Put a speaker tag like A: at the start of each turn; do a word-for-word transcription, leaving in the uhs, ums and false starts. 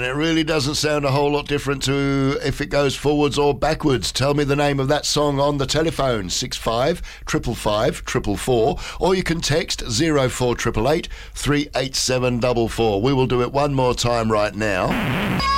A: And it really doesn't sound a whole lot different to if it goes forwards or backwards. Tell me the name of that song on the telephone, six five five five five four four, or you can text zero four eight eight, three eight seven four four. We will do it one more time right now.